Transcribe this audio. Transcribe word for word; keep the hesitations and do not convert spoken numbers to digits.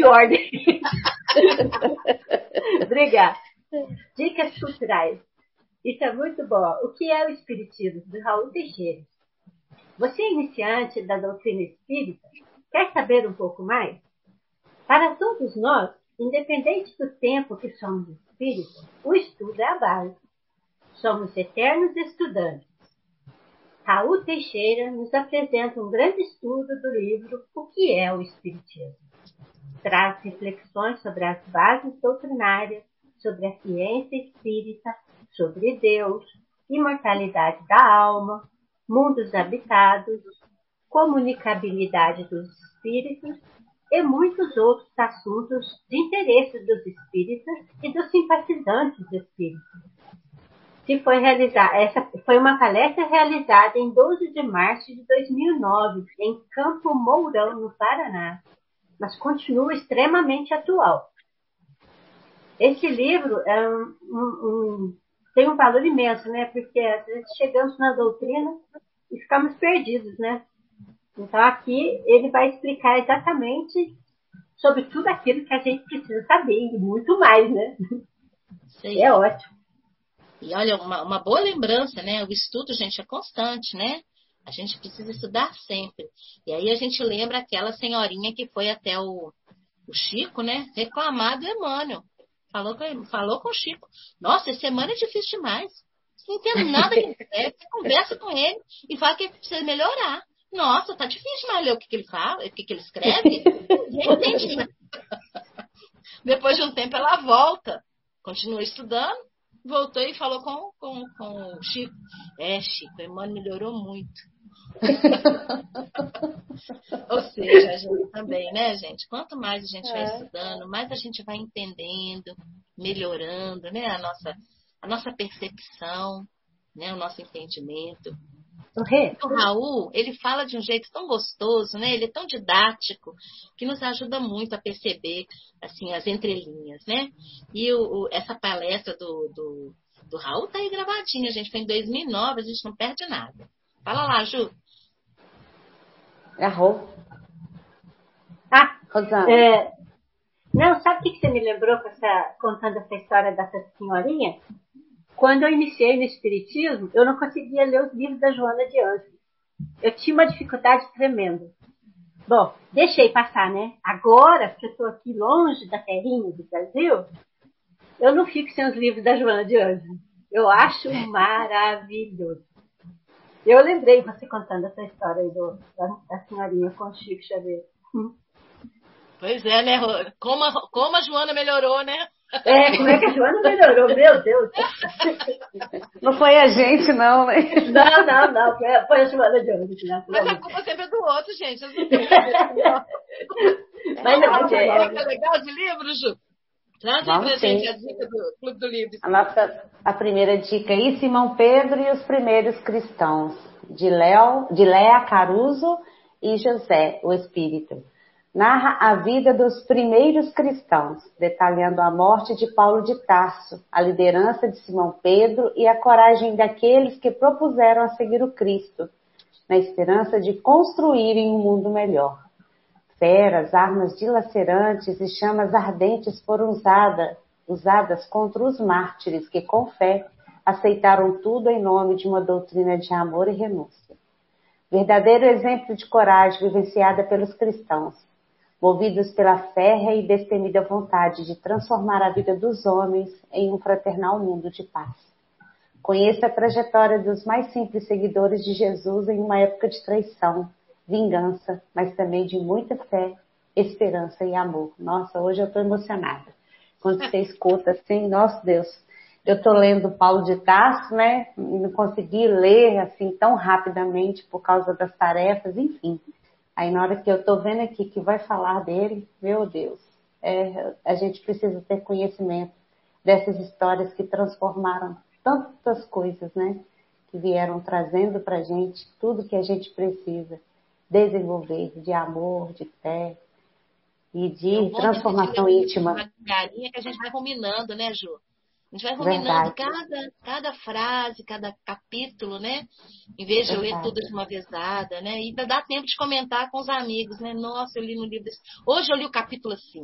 de ordem. Obrigada. Dicas culturais. Isso é muito bom. O que é o Espiritismo? Do Raul Teixeira. Você é iniciante da doutrina espírita? Quer saber um pouco mais? Para todos nós, independente do tempo que somos espíritas, o estudo é a base. Somos eternos estudantes. Raul Teixeira nos apresenta um grande estudo do livro O que é o Espiritismo. Traz reflexões sobre as bases doutrinárias, sobre a ciência espírita, sobre Deus, imortalidade da alma, mundos habitados, comunicabilidade dos espíritos e muitos outros assuntos de interesse dos espíritas e dos simpatizantes espíritas. Que foi realizar, essa foi uma palestra realizada em doze de março de dois mil e nove, em Campo Mourão, no Paraná, mas continua extremamente atual. Esse livro é um, um, um, tem um valor imenso, né? Porque às vezes chegamos na doutrina e ficamos perdidos, né? Então aqui ele vai explicar exatamente sobre tudo aquilo que a gente precisa saber e muito mais, né? Sim. É ótimo. E olha, uma, uma boa lembrança, né? O estudo, gente, é constante, né? A gente precisa estudar sempre. E aí a gente lembra aquela senhorinha que foi até o, o Chico, né? Reclamar do Emmanuel. Falou com, falou com o Chico. Nossa, esse Emmanuel é difícil demais. Você não entende nada que ele escreve. Você conversa com ele e fala que ele precisa melhorar. Nossa, tá difícil mais ler o que, que ele fala, o que, que ele escreve. Ninguém entende nada. Depois de um tempo ela volta. Continua estudando. Voltou e falou com, com, com o Chico. É, Chico, o Emmanuel melhorou muito. Ou seja, a gente também, né, gente? Quanto mais a gente vai estudando, mais a gente vai entendendo, melhorando, né, a nossa, a nossa percepção, né, o nosso entendimento. O Raul, ele fala de um jeito tão gostoso, né? Ele é tão didático que nos ajuda muito a perceber assim, as entrelinhas, né? E o, o, essa palestra do, do, do Raul tá aí gravadinha, gente. Foi em dois mil e nove, a gente não perde nada. Fala lá, Ju. É Raul. Ah, é, não, sabe o que você me lembrou com essa, contando essa história dessa senhorinha? Quando eu iniciei no Espiritismo, eu não conseguia ler os livros da Joana de Ângeles. Eu tinha uma dificuldade tremenda. Bom, deixei passar, né? Agora que eu estou aqui longe da terrinha do Brasil, eu não fico sem os livros da Joana de Ângeles. Eu acho maravilhoso. Eu lembrei você contando essa história aí do, da, da senhorinha com o Chico Xavier. Hum. Pois é, né? Como a, como a Joana melhorou, né? É, como é que a Joana melhorou? Meu Deus! Não foi a gente, não, né? Não, não, não. Foi, foi a Joana de Ângeles. Né? Mas a culpa sempre é do outro, gente. Eu não tenho Mas não, não, é, é, é legal de livro, Ju? Traz aí pra gente a dica do Clube do Livro. A, nossa, a primeira dica aí, Simão Pedro e os Primeiros Cristãos, de, Léo, de Léa Caruso e José, o Espírito. Narra a vida dos primeiros cristãos, detalhando a morte de Paulo de Tarso, a liderança de Simão Pedro e a coragem daqueles que propuseram a seguir o Cristo, na esperança de construírem um mundo melhor. Feras, armas dilacerantes e chamas ardentes foram usada, usadas contra os mártires que, com fé, aceitaram tudo em nome de uma doutrina de amor e renúncia. Verdadeiro exemplo de coragem vivenciada pelos cristãos, movidos pela férrea e destemida vontade de transformar a vida dos homens em um fraternal mundo de paz. Conheça a trajetória dos mais simples seguidores de Jesus em uma época de traição, vingança, mas também de muita fé, esperança e amor. Nossa, hoje eu estou emocionada. Quando você escuta assim, nossa Deus, eu estou lendo Paulo de Tarso, né? E não consegui ler assim tão rapidamente por causa das tarefas, enfim. Aí na hora que eu estou vendo aqui que vai falar dele, meu Deus, é, a gente precisa ter conhecimento dessas histórias que transformaram tantas coisas, né? Que vieram trazendo para a gente tudo que a gente precisa desenvolver de amor, de fé e de é transformação íntima. Uma carinha que a gente vai ruminando, né, Ju? A gente vai ruminando cada, cada frase, cada capítulo, né? Em vez de Verdade. eu ler tudo de uma vezada, né? E ainda dá tempo de comentar com os amigos, né? Nossa, eu li no livro desse... Hoje eu li o capítulo assim.